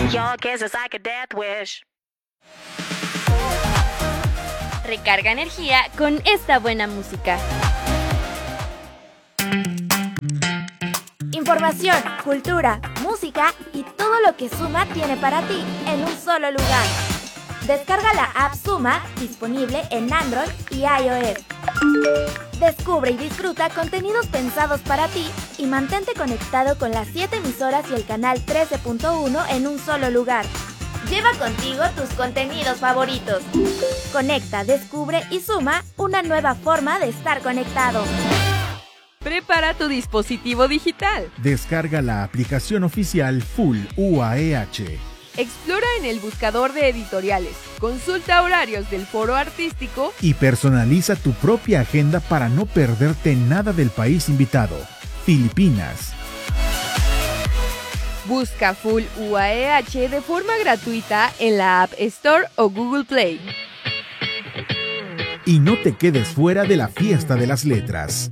Your kiss is like a death wish. Recarga energía con esta buena música. Información, cultura, música y todo lo que Suma tiene para ti en un solo lugar. Descarga la app Suma, disponible en Android y iOS. Descubre y disfruta contenidos pensados para ti y mantente conectado con las 7 emisoras y el canal 13.1 en un solo lugar. Lleva contigo tus contenidos favoritos. Conecta, descubre y suma una nueva forma de estar conectado. Prepara tu dispositivo digital. Descarga la aplicación oficial Full UAEH. Explora en el buscador de editoriales, consulta horarios del foro artístico y personaliza tu propia agenda para no perderte nada del país invitado, Filipinas. Busca Full UAEH de forma gratuita en la App Store o Google Play. Y no te quedes fuera de la fiesta de las letras.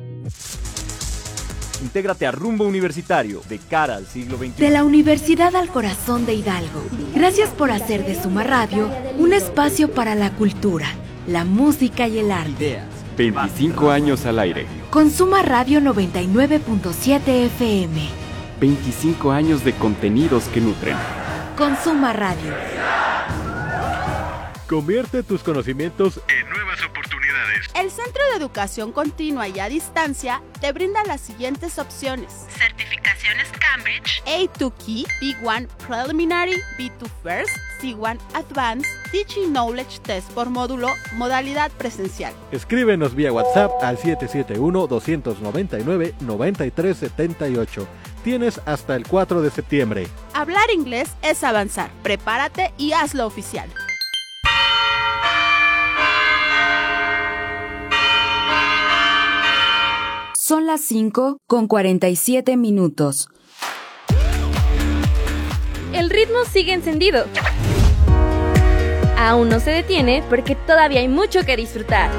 Intégrate a Rumbo Universitario, de cara al siglo XXI. De la Universidad al Corazón de Hidalgo. Gracias por hacer de Suma Radio un espacio para la cultura, la música y el arte. Ideas. 25 años al aire. Con Suma Radio 99.7 FM. 25 años de contenidos que nutren. Con Suma Radio. Convierte tus conocimientos en nuevas oportunidades. El Centro de Educación Continua y a Distancia te brinda las siguientes opciones: Certificaciones Cambridge, A2 Key, B1 Preliminary, B2 First, C1 Advanced, Teaching Knowledge Test por módulo, modalidad presencial. Escríbenos vía WhatsApp al 771-299-9378. Tienes hasta el 4 de septiembre. Hablar inglés es avanzar. Prepárate y hazlo oficial. Son las 5:47. El ritmo sigue encendido. Aún no se detiene porque todavía hay mucho que disfrutar.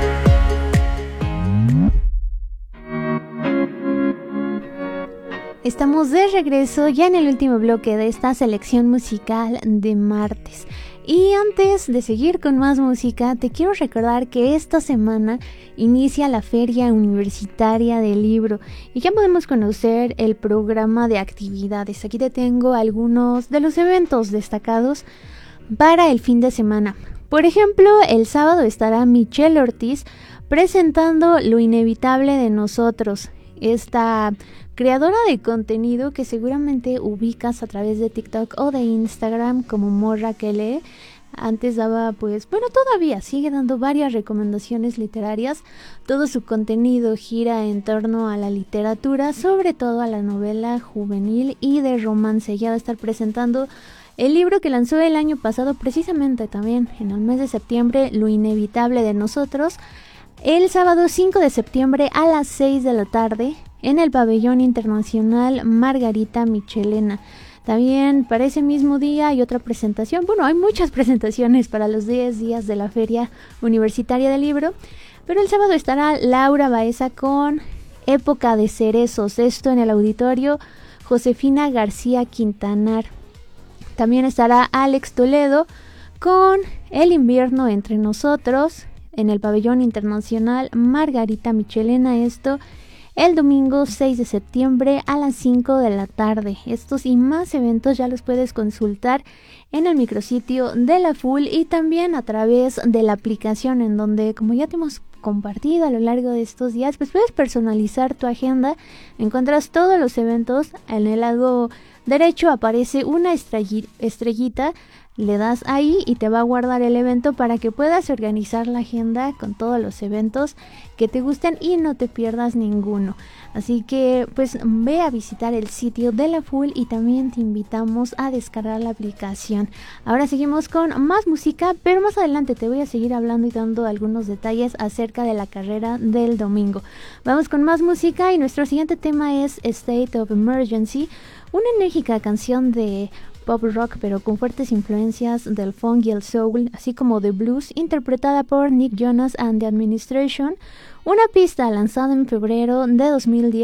Estamos de regreso ya en el último bloque de esta selección musical de martes. Y antes de seguir con más música, te quiero recordar que esta semana inicia la Feria Universitaria del Libro y ya podemos conocer el programa de actividades. Aquí te tengo algunos de los eventos destacados para el fin de semana. Por ejemplo, el sábado estará Michelle Ortiz presentando Lo Inevitable de Nosotros, esta creadora de contenido que seguramente ubicas a través de TikTok o de Instagram como Morra que lee. Antes daba, todavía sigue dando varias recomendaciones literarias. Todo su contenido gira en torno a la literatura, sobre todo a la novela juvenil y de romance. Ya va a estar presentando el libro que lanzó el año pasado, precisamente también en el mes de septiembre, Lo Inevitable de Nosotros, el sábado 5 de septiembre a las 6 de la tarde en el Pabellón Internacional Margarita Michelena. También para ese mismo día hay otra presentación. Bueno, hay muchas presentaciones para los 10 días de la Feria Universitaria del Libro, pero el sábado estará Laura Baeza con Época de Cerezos, esto en el auditorio Josefina García Quintanar. También estará Alex Toledo con El invierno entre nosotros en el Pabellón Internacional Margarita Michelena, esto el domingo 6 de septiembre a las 5 de la tarde. Estos y más eventos ya los puedes consultar en el micrositio de la Full y también a través de la aplicación, en donde, como ya te hemos compartido a lo largo de estos días, pues puedes personalizar tu agenda. Encuentras todos los eventos. En el lado derecho aparece una estrellita. Le das ahí y te va a guardar el evento para que puedas organizar la agenda con todos los eventos que te gusten y no te pierdas ninguno. Así que pues ve a visitar el sitio de la Full y también te invitamos a descargar la aplicación. Ahora seguimos con más música, pero más adelante te voy a seguir hablando y dando algunos detalles acerca de la carrera del domingo. Vamos con más música y nuestro siguiente tema es State of Emergency, una enérgica canción de pop rock pero con fuertes influencias del funk y el soul, así como de blues, interpretada por Nick Jonas and the Administration, una pista lanzada en febrero de 2010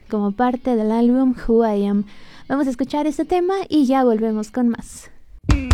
como parte del álbum Who I Am. Vamos a escuchar este tema y ya volvemos con más.